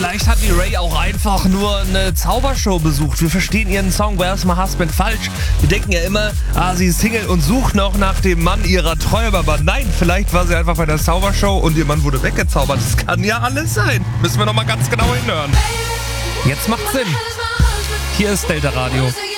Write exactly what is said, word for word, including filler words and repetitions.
Vielleicht hat die Ray auch einfach nur eine Zaubershow besucht. Wir verstehen ihren Song Where's My Husband falsch. Wir denken ja immer, ah, sie ist Single und sucht noch nach dem Mann ihrer Träume. Aber nein, vielleicht war sie einfach bei der Zaubershow und ihr Mann wurde weggezaubert. Das kann ja alles sein. Müssen wir noch mal ganz genau hinhören. Jetzt macht's Sinn. Hier ist Delta Radio.